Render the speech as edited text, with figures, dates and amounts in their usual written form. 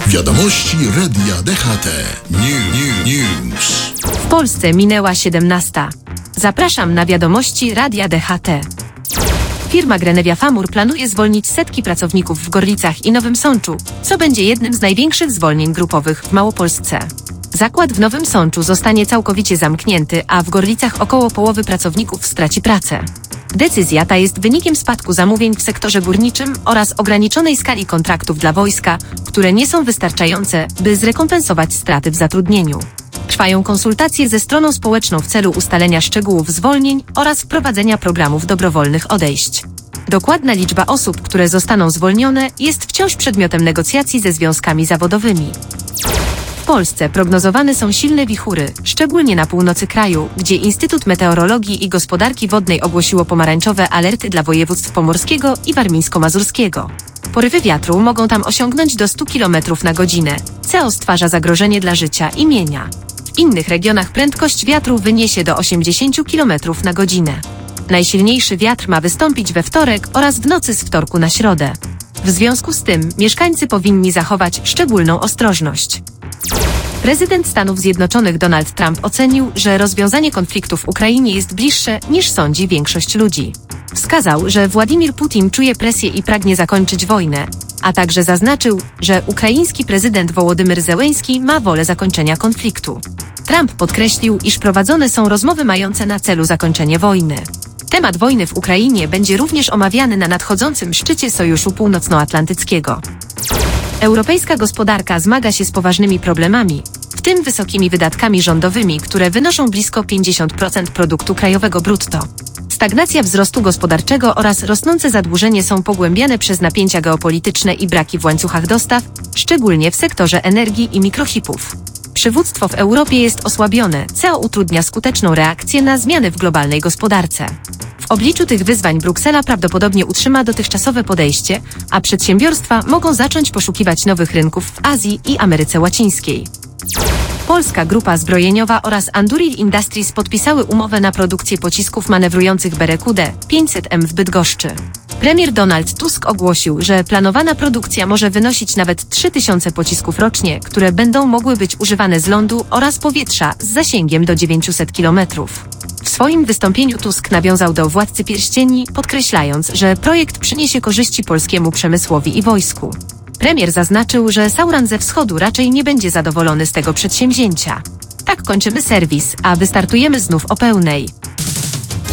Wiadomości Radia DHT. News. W Polsce minęła 17. Zapraszam na wiadomości Radia DHT. Firma Grenewia Famur planuje zwolnić setki pracowników w Gorlicach i Nowym Sączu, co będzie jednym z największych zwolnień grupowych w Małopolsce. Zakład w Nowym Sączu zostanie całkowicie zamknięty, a w Gorlicach około połowy pracowników straci pracę. Decyzja ta jest wynikiem spadku zamówień w sektorze górniczym oraz ograniczonej skali kontraktów dla wojska, które nie są wystarczające, by zrekompensować straty w zatrudnieniu. Trwają konsultacje ze stroną społeczną w celu ustalenia szczegółów zwolnień oraz wprowadzenia programów dobrowolnych odejść. Dokładna liczba osób, które zostaną zwolnione, jest wciąż przedmiotem negocjacji ze związkami zawodowymi. W Polsce prognozowane są silne wichury, szczególnie na północy kraju, gdzie Instytut Meteorologii i Gospodarki Wodnej ogłosiło pomarańczowe alerty dla województw pomorskiego i warmińsko-mazurskiego. Porywy wiatru mogą tam osiągnąć do 100 km na godzinę, co stwarza zagrożenie dla życia i mienia. W innych regionach prędkość wiatru wyniesie do 80 km na godzinę. Najsilniejszy wiatr ma wystąpić we wtorek oraz w nocy z wtorku na środę. W związku z tym mieszkańcy powinni zachować szczególną ostrożność. Prezydent Stanów Zjednoczonych Donald Trump ocenił, że rozwiązanie konfliktu w Ukrainie jest bliższe niż sądzi większość ludzi. Wskazał, że Władimir Putin czuje presję i pragnie zakończyć wojnę, a także zaznaczył, że ukraiński prezydent Wołodymyr Zełenski ma wolę zakończenia konfliktu. Trump podkreślił, iż prowadzone są rozmowy mające na celu zakończenie wojny. Temat wojny w Ukrainie będzie również omawiany na nadchodzącym szczycie Sojuszu Północnoatlantyckiego. Europejska gospodarka zmaga się z poważnymi problemami, w tym wysokimi wydatkami rządowymi, które wynoszą blisko 50% produktu krajowego brutto. Stagnacja wzrostu gospodarczego oraz rosnące zadłużenie są pogłębiane przez napięcia geopolityczne i braki w łańcuchach dostaw, szczególnie w sektorze energii i mikrochipów. Przywództwo w Europie jest osłabione, co utrudnia skuteczną reakcję na zmiany w globalnej gospodarce. W obliczu tych wyzwań Bruksela prawdopodobnie utrzyma dotychczasowe podejście, a przedsiębiorstwa mogą zacząć poszukiwać nowych rynków w Azji i Ameryce Łacińskiej. Polska Grupa Zbrojeniowa oraz Anduril Industries podpisały umowę na produkcję pocisków manewrujących Berekude 500M w Bydgoszczy. Premier Donald Tusk ogłosił, że planowana produkcja może wynosić nawet 3000 pocisków rocznie, które będą mogły być używane z lądu oraz powietrza z zasięgiem do 900 km. W swoim wystąpieniu Tusk nawiązał do Władcy Pierścieni, podkreślając, że projekt przyniesie korzyści polskiemu przemysłowi i wojsku. Premier zaznaczył, że Sauron ze wschodu raczej nie będzie zadowolony z tego przedsięwzięcia. Tak kończymy serwis, a wystartujemy znów o pełnej.